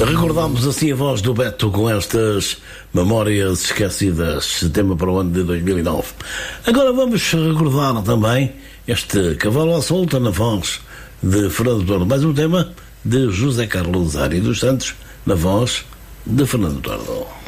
Recordámos assim a voz do Beto com estas memórias esquecidas, tema para o ano de 2009. Agora vamos recordar também este Cavalo à Solta na voz de Fernando Tordo, mais um tema de José Carlos Ari dos Santos na voz de Fernando Tordo.